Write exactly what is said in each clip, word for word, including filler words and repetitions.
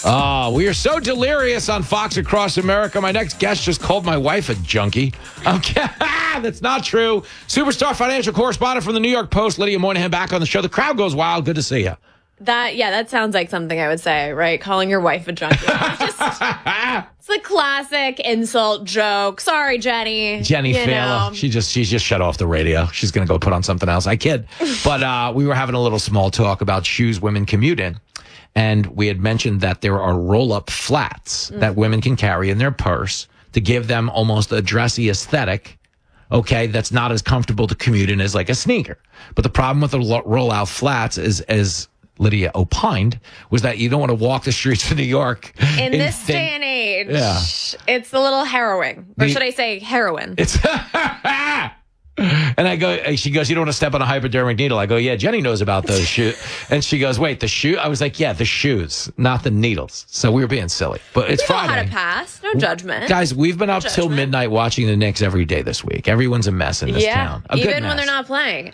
Oh, we are so delirious on Fox Across America. My next guest just called my wife a junkie. Okay, that's not true. Superstar financial correspondent from the New York Post, Lydia Moynihan, back on the show. The crowd goes wild. Good to see you. That yeah, that sounds like something I would say, right? Calling your wife a junkie. It's just it's a classic insult joke. Sorry, Jenny. Jenny Failer. She just she's just shut off the radio. She's gonna go put on something else. I kid. But uh, we were having a little small talk about shoes women commute in. And we had mentioned that there are roll-up flats mm. that women can carry in their purse to give them almost a dressy aesthetic. Okay, that's not as comfortable to commute in as like a sneaker. But the problem with the roll-out flats is as Lydia opined, was that you don't want to walk the streets of New York. In, in this thin- day and age, yeah. It's a little harrowing. Or the, should I say heroin? It's And I go, she goes, you don't want to step on a hypodermic needle. I go, yeah, Jenny knows about those shoes. And she goes, wait, the shoe? I was like, yeah, the shoes, not the needles. So we were being silly. But it's we Friday. We know how to pass. No judgment. Guys, we've been no up judgment. till midnight watching the Knicks every day this week. Everyone's a mess in this yeah, town. A even good when mess. they're not playing.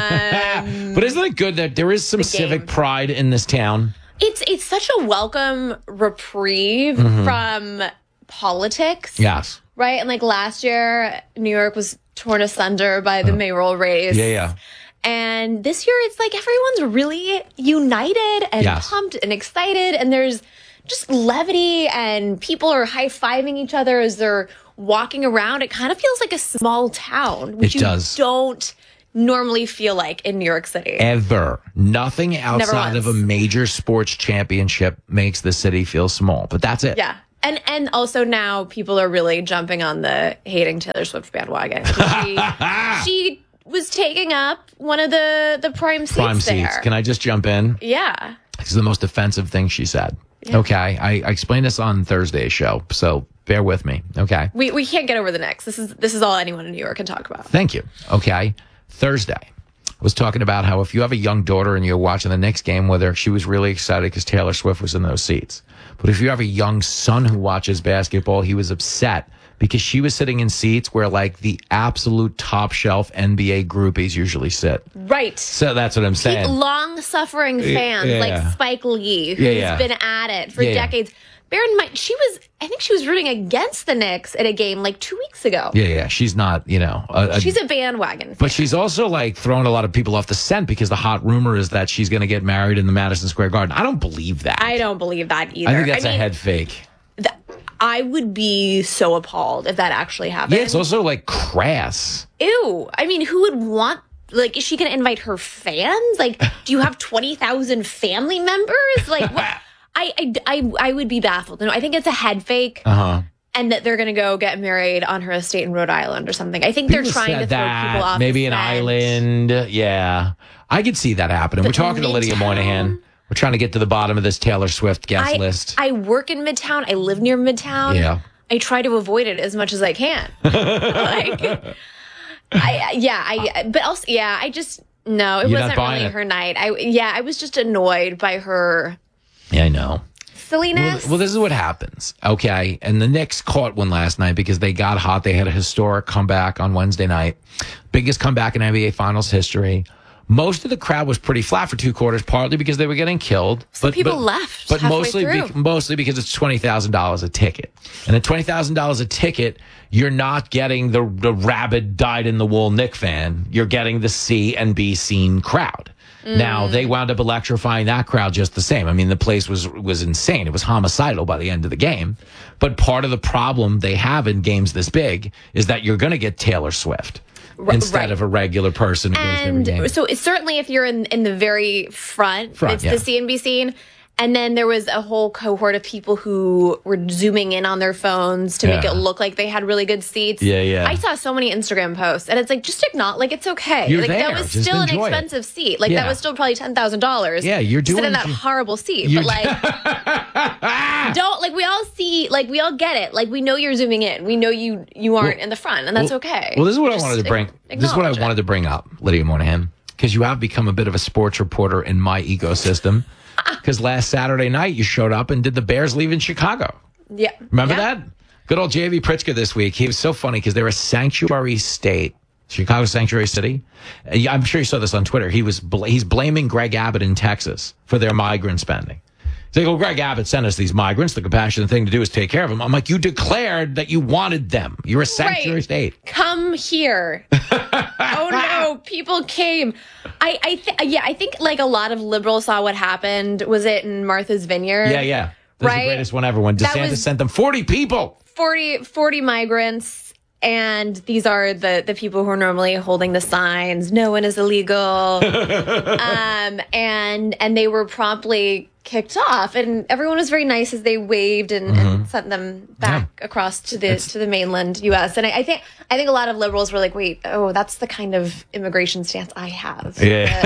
Um, but isn't it good that there is some civic game. pride in this town? It's, it's such a welcome reprieve mm-hmm. from politics. Yes. Right? And like last year, New York was torn asunder by the uh, mayoral race. Yeah, yeah. And this year, it's like everyone's really united and yes. pumped and excited. And there's just levity and people are high-fiving each other as they're walking around. It kind of feels like a small town, which it you does. don't normally feel like in New York City. Ever. Nothing outside of a major sports championship makes the city feel small. But that's it. Yeah. And and also now people are really jumping on the hating Taylor Swift bandwagon. She, she was taking up one of the, the prime seats Prime there. seats. Can I just jump in? Yeah. This is the most offensive thing she said. Yeah. Okay. I, I explained this on Thursday's show, so bear with me. Okay. We we can't get over the Knicks. This is this is all anyone in New York can talk about. Thank you. Okay. Thursday was talking about how if you have a young daughter and you're watching the Knicks game with her, she was really excited because Taylor Swift was in those seats. But if you have a young son who watches basketball, he was upset because she was sitting in seats where like the absolute top shelf N B A groupies usually sit. Right. So that's what I'm saying. Long suffering fans yeah. like Spike Lee, who's yeah, yeah. been at it for yeah, decades. Yeah. Bear in mind, she was, I think she was rooting against the Knicks at a game like two weeks ago. Yeah, yeah. She's not, you know. A, a, she's a bandwagon fan. But she's also like throwing a lot of people off the scent because the hot rumor is that she's going to get married in the Madison Square Garden. I don't believe that. I don't believe that either. I think that's I a mean, head fake. Th- I would be so appalled if that actually happened. Yeah, it's also like crass. Ew. I mean, who would want, like, is she going to invite her fans? Like, do you have twenty thousand family members? Like, what? I, I, I, I would be baffled. No, I think it's a head fake. Uh-huh. And that they're going to go get married on her estate in Rhode Island or something. I think People they're trying to throw that. people off. Maybe the an scent. island. Yeah. I could see that happening. But We're talking to Lydia Moynihan. We're trying to get to the bottom of this Taylor Swift guest I, list. I work in Midtown. I live near Midtown. Yeah. I try to avoid it as much as I can. like, I, yeah, I, but also, yeah, I just, no, it You're wasn't really it. her night. I, yeah, I was just annoyed by her. Yeah, I know. Silliness. Well, well, this is what happens, okay? And the Knicks caught one last night because they got hot. They had a historic comeback on Wednesday night. Biggest comeback in N B A Finals history. Most of the crowd was pretty flat for two quarters, partly because they were getting killed. Some but, people but, left But halfway mostly, through. be, mostly because it's twenty thousand dollars a ticket. And at twenty thousand dollars a ticket, you're not getting the, the rabid, dyed-in-the-wool Knick fan. You're getting the see and be seen crowd. Now, they wound up electrifying that crowd just the same. I mean, the place was was insane. It was homicidal by the end of the game. But part of the problem they have in games this big is that you're going to get Taylor Swift R- instead right. of a regular person who goes to every game. And so it's certainly if you're in, in the very front, Front, it's yeah. the C N B scene. And then there was a whole cohort of people who were zooming in on their phones to make Yeah. it look like they had really good seats. Yeah, yeah. I saw so many Instagram posts, and it's like, just acknowledge, like, it's okay. You're like, there. that was Just still an enjoy it. expensive seat. Like, Yeah. that was still probably ten thousand dollars. Yeah, you're to sit doing- in that horrible seat. You- But, like, don't, like, we all see, like, we all get it. Like, we know you're zooming in. We know you you aren't Well- in the front, and that's well, okay. Well, this is what Just I wanted to bring. ac- This is what I acknowledge it. wanted to bring up, Lydia Moynihan, because you have become a bit of a sports reporter in my ecosystem. Because last Saturday night you showed up and did the Bears leaving Chicago. Yeah. Remember Yeah. that? Good old J V Pritzker this week. He was so funny because they're a sanctuary state. Chicago sanctuary city. Uh, I'm sure you saw this on Twitter. He was bl- he's blaming Greg Abbott in Texas for their migrant spending. He's They go, Greg Abbott sent us these migrants. The compassionate thing to do is take care of them. I'm like, you declared that you wanted them. You're a sanctuary Right. state. Come here. Oh no, people came. I, I th- yeah, I think like a lot of liberals saw what happened. Was it in Martha's Vineyard? Yeah, yeah. That's Right? the greatest one ever when That DeSantis was- sent them forty people. forty, forty migrants. And these are the, the people who are normally holding the signs. No one is illegal. um, and and they were promptly kicked off, and everyone was very nice as they waved and, Mm-hmm. and sent them back across to the to the mainland U S. And I, I think I think a lot of liberals were like, "Wait, oh, that's the kind of immigration stance I have.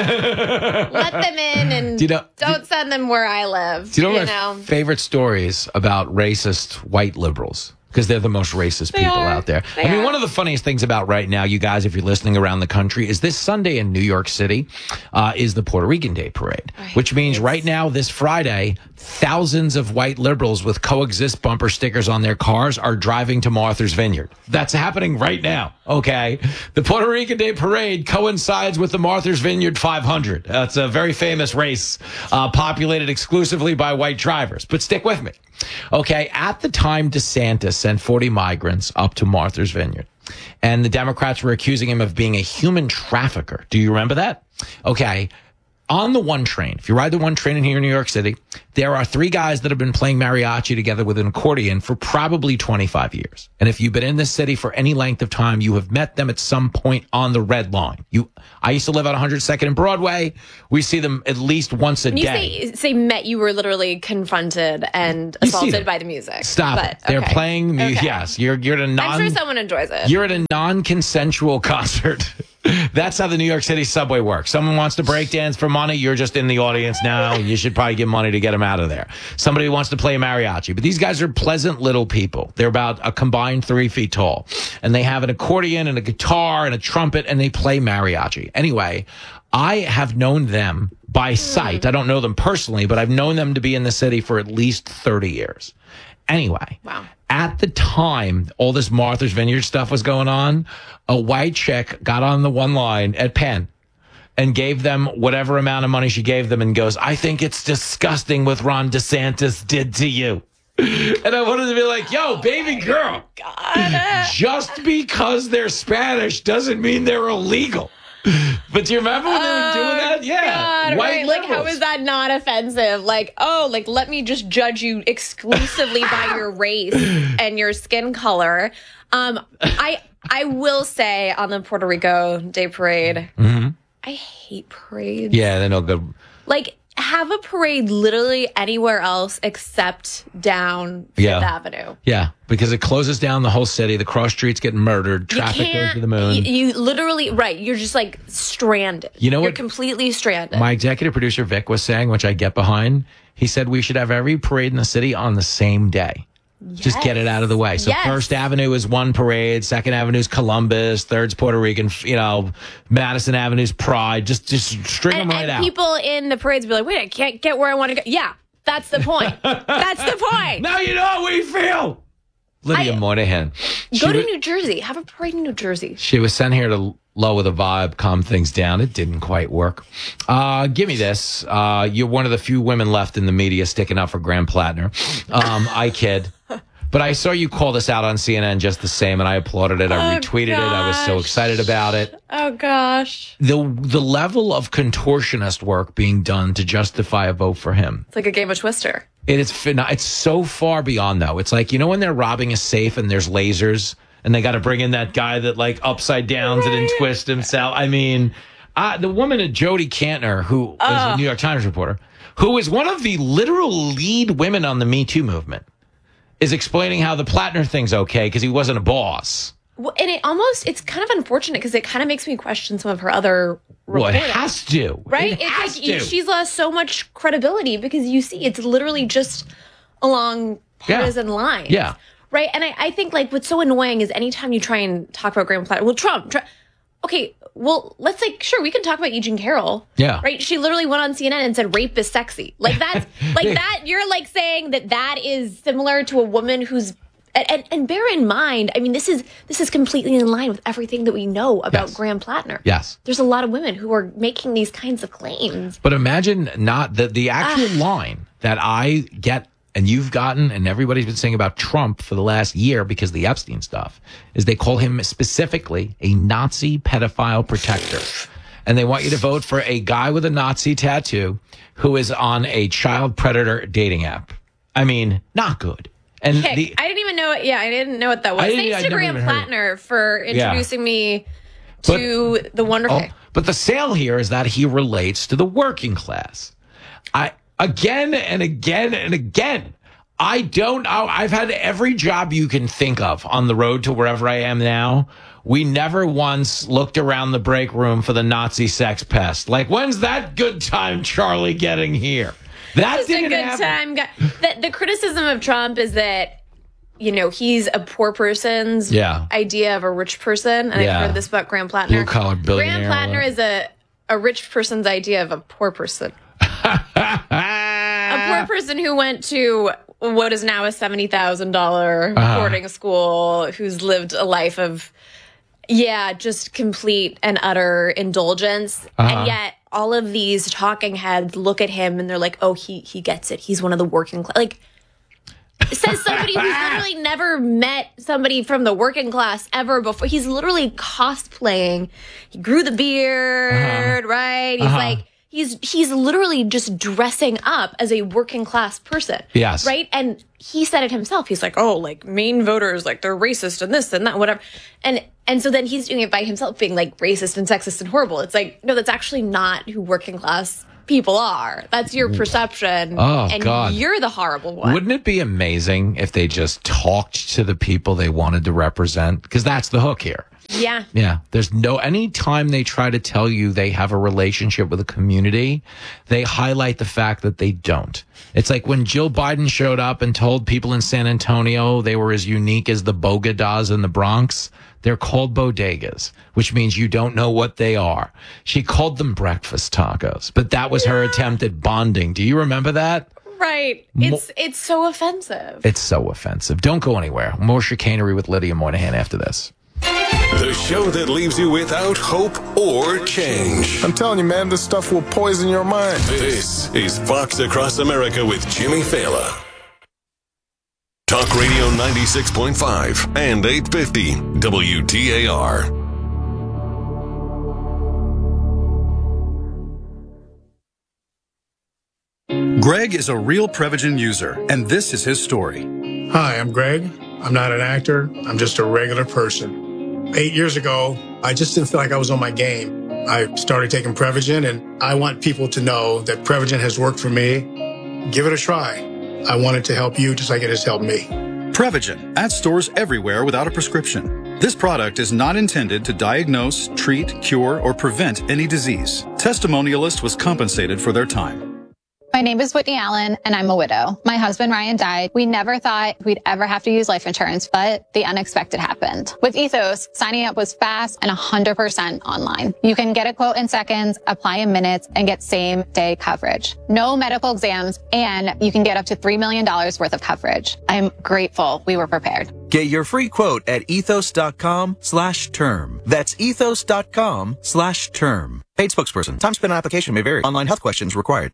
Yeah. Let them in and Do you know- don't send them where I live." Do you know you my know? favorite stories about racist white liberals? Because they're the most racist people are. out there. They I mean, are. one of the funniest things about right now, you guys, if you're listening around the country, is this Sunday in New York City uh, is the Puerto Rican Day Parade, Right. which means right now, this Friday, thousands of white liberals with coexist bumper stickers on their cars are driving to Martha's Vineyard. That's happening right now. Okay. The Puerto Rican Day Parade coincides with the Martha's Vineyard five hundred. That's a very famous race uh, populated exclusively by white drivers. But stick with me. Okay. At the time, DeSantis sent forty migrants up to Martha's Vineyard, and the Democrats were accusing him of being a human trafficker. Do you remember that? Okay. On the one train, if you ride the one train in here in New York City, there are three guys that have been playing mariachi together with an accordion for probably twenty-five years. And if you've been in this city for any length of time, you have met them at some point on the Red Line. You, I used to live on one hundred second and Broadway. We see them at least once a When you day. say, say met, you were literally confronted and You see them. assaulted by the music. Stop But, it. They're okay. playing mu- Okay. Yes, you're you're at a non I'm sure someone enjoys it. You're at a non-consensual concert. That's how the New York City subway works. Someone wants to break dance for money. You're just in the audience now. You should probably give money to get them out of there. Somebody wants to play mariachi. But these guys are pleasant little people. They're about a combined three feet tall. And they have an accordion and a guitar and a trumpet, and they play mariachi. Anyway, I have known them by sight. I don't know them personally, but I've known them to be in the city for at least thirty years. Anyway, Wow. at the time all this Martha's Vineyard stuff was going on, a white chick got on the one line at Penn and gave them whatever amount of money she gave them and goes, I think it's disgusting what Ron DeSantis did to you. And I wanted to be like, yo, baby girl, God. just because they're Spanish doesn't mean they're illegal. But do you remember when they were doing that? Yeah. God, White right? Like, how liberals. is that not offensive? Like, oh, like, let me just judge you exclusively by your race and your skin color. Um, I I will say on the Puerto Rico Day Parade, Mm-hmm. I hate parades. Yeah, they're no good. Like, have a parade literally anywhere else except down Fifth Yeah. Avenue. Yeah, because it closes down the whole city. The cross streets get murdered. Traffic you goes can't, to the moon. You, you literally, right, you're just like stranded. You know You're what? completely stranded. My executive producer, Vic, was saying, which I get behind, he said we should have every parade in the city on the same day. Just get it out of the way. So Yes. First Avenue is one parade, Second Avenue is Columbus, Third's Puerto Rican, you know, Madison Avenue's Pride. Just just string and, them right and out. people in the parades be like, wait, I can't get where I want to go. Yeah, that's the point. That's the point. Now you know how we feel. Lydia I- Moynihan. She Go to wa- New Jersey. Have a parade in New Jersey. She was sent here to lower the vibe, calm things down. It didn't quite work. Uh, give me this. Uh, you're one of the few women left in the media sticking up for Graham Plattner. Um, I kid. But I saw you call this out on C N N just the same, and I applauded it. I Oh, retweeted it. I was so gosh. excited about it. Oh, gosh. The the level of contortionist work being done to justify a vote for him. It's like a game of Twister. It is phen- it's so far beyond though. It's like, you know when they're robbing a safe and there's lasers and they got to bring in that guy that like upside downs it and Right. twists himself. I mean, uh, the woman at Jody Cantner, who was a New York Times reporter, who is one of the literal lead women on the Me Too movement, is explaining how the Plattner thing's okay because he wasn't a boss. Well, and it almost, it's kind of unfortunate because it kind of makes me question some of her other Well, it reporting. has to. Right? It It's has like to. she's lost so much credibility because you see it's literally just along partisan lines. Yeah. Right? And I, I think like what's so annoying is anytime you try and talk about Graham Platter, well, Trump, Trump okay, well, let's like, sure, we can talk about E. Jean Carroll. Yeah. Right? She literally went on C N N and said rape is sexy. Like that's, like that, you're like saying that that is similar to a woman who's And, and, and bear in mind, I mean, this is this is completely in line with everything that we know about Yes. Graham Plattner. Yes. There's a lot of women who are making these kinds of claims. But imagine not the, the actual line that I get and you've gotten and everybody's been saying about Trump for the last year because of the Epstein stuff is they call him specifically a Nazi pedophile protector. And they want you to vote for a guy with a Nazi tattoo who is on a child predator dating app. I mean, not good. And Kick. the, I didn't even know it. Yeah, I didn't know what that was. I didn't- Thanks I'd to never Graham even heard Plattner for introducing me But- to the wonderful. oh, but the sale here is that he relates to the working class. I again and again and again. I don't know. I've had every job you can think of on the road to wherever I am now. We never once looked around the break room for the Nazi sex pest. Like, when's that good time Charlie getting here? That Just a didn't good happen. time. guy. The, the criticism of Trump is that, you know, he's a poor person's Yeah. idea of a rich person. And Yeah. I've heard this about Graham Plattner. Blue-collar billionaire. Graham Plattner is a, a rich person's idea of a poor person. A poor person who went to what is now a seventy thousand dollars Uh-huh. boarding school, who's lived a life of, yeah, just complete and utter indulgence. Uh-huh. And yet all of these talking heads look at him and they're like, oh, he he gets it. He's one of the working class. Like, says somebody who's literally never met somebody from the working class ever before. He's literally cosplaying. He grew the beard, Uh-huh. right? He's Uh-huh. like, he's he's literally just dressing up as a working class person. Yes. Right? And he said it himself. He's like, oh, like Maine voters, like they're racist and this and that, whatever. And and so then he's doing it by himself, being like racist and sexist and horrible. It's like, no, that's actually not who working class people are. That's your perception. Oh, and God. you're the horrible one. Wouldn't it be amazing if they just talked to the people they wanted to represent? Because that's the hook here. Yeah. Yeah. There's no, anytime they try to tell you they have a relationship with a community, they highlight the fact that they don't. It's like when Jill Biden showed up and told people in San Antonio they were as unique as the bodegas in the Bronx. They're called bodegas, which means you don't know what they are. She called them breakfast tacos, but that was her attempt at bonding. Do you remember that? Right. It's it's so offensive. It's so offensive. Don't go anywhere. More chicanery with Lydia Moynihan after this. The show that leaves you without hope or change. I'm telling you, man, this stuff will poison your mind. This is Fox Across America with Jimmy Fallon. Talk Radio ninety-six point five and eight fifty W T A R. Greg is a real Prevagen user, and this is his story. Hi, I'm Greg. I'm not an actor. I'm just a regular person. Eight years ago, I just didn't feel like I was on my game. I started taking Prevagen, and I want people to know that Prevagen has worked for me. Give it a try. I want it to help you just like it has helped me. Prevagen, at stores everywhere without a prescription. This product is not intended to diagnose, treat, cure, or prevent any disease. Testimonialist was compensated for their time. My name is Whitney Allen, and I'm a widow. My husband, Ryan, died. We never thought we'd ever have to use life insurance, but the unexpected happened. With Ethos, signing up was fast and one hundred percent online. You can get a quote in seconds, apply in minutes, and get same-day coverage. No medical exams, and you can get up to three million dollars worth of coverage. I'm grateful we were prepared. Get your free quote at ethos.com slash term. That's ethos.com slash term. Paid spokesperson. Time spent on application may vary. Online health questions required.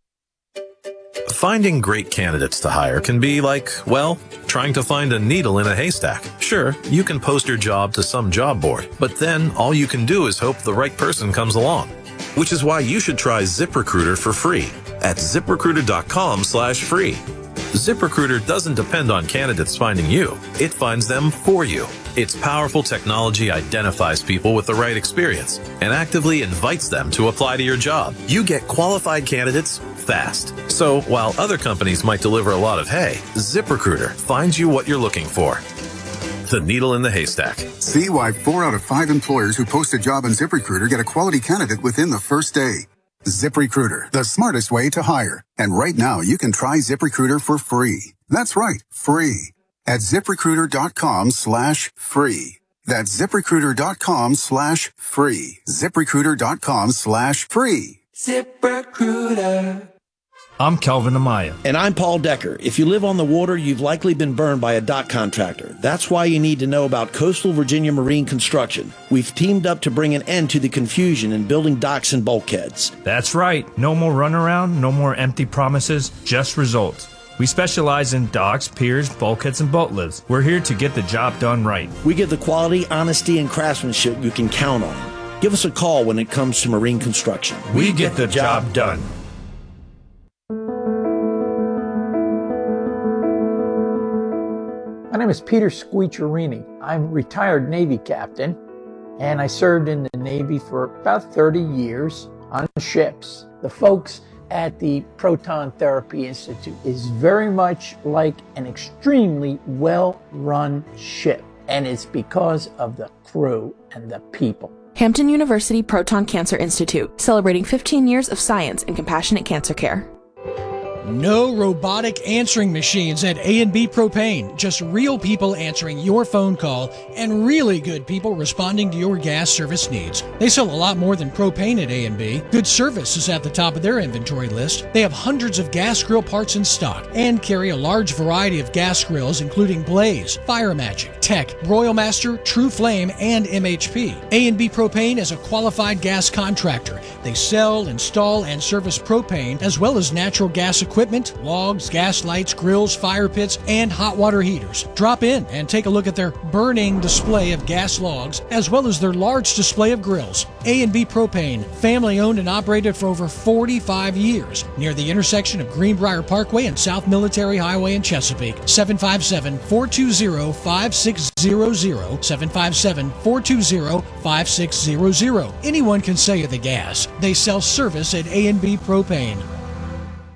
Finding great candidates to hire can be like, well, trying to find a needle in a haystack. Sure, you can post your job to some job board, but then all you can do is hope the right person comes along. Which is why you should try ZipRecruiter for free at ziprecruiter.com slash free. ZipRecruiter doesn't depend on candidates finding you. It finds them for you. Its powerful technology identifies people with the right experience and actively invites them to apply to your job. You get qualified candidates fast. So while other companies might deliver a lot of hay, ZipRecruiter finds you what you're looking for. The needle in the haystack. See why four out of five employers who post a job on ZipRecruiter get a quality candidate within the first day. ZipRecruiter, the smartest way to hire. And right now, you can try ZipRecruiter for free. That's right, free. At ZipRecruiter.com slash free. That's ZipRecruiter.com slash free. ZipRecruiter.com slash free. ZipRecruiter. I'm Kelvin Amaya. And I'm Paul Decker. If you live on the water, you've likely been burned by a dock contractor. That's why you need to know about Coastal Virginia Marine Construction. We've teamed up to bring an end to the confusion in building docks and bulkheads. That's right. No more runaround, no more empty promises, just results. We specialize in docks, piers, bulkheads, and boat lifts. We're here to get the job done right. We give the quality, honesty, and craftsmanship you can count on. Give us a call when it comes to marine construction. We get the job done. My name is Peter Squicciarini. I'm a retired Navy captain, and I served in the Navy for about thirty years on ships. The folks at the Proton Therapy Institute is very much like an extremely well-run ship, and it's because of the crew and the people. Hampton University Proton Cancer Institute, celebrating fifteen years of science and compassionate cancer care. No robotic answering machines at A and B Propane. Just real people answering your phone call and really good people responding to your gas service needs. They sell a lot more than propane at A and B. Good service is at the top of their inventory list. They have hundreds of gas grill parts in stock and carry a large variety of gas grills including Blaze, Fire Magic, Tech, Royal Master, True Flame, and M H P. A and B Propane is a qualified gas contractor. They sell, install, and service propane as well as natural gas equipment. Equipment, logs, gas lights, grills, fire pits, and hot water heaters. Drop in and take a look at their burning display of gas logs, as well as their large display of grills. A and B Propane, family owned and operated for over forty-five years, near the intersection of Greenbrier Parkway and South Military Highway in Chesapeake. seven five seven, four two zero, five six zero zero, seven five seven, four two zero, five six zero zero. Anyone can sell you the gas. They sell service at A and B Propane.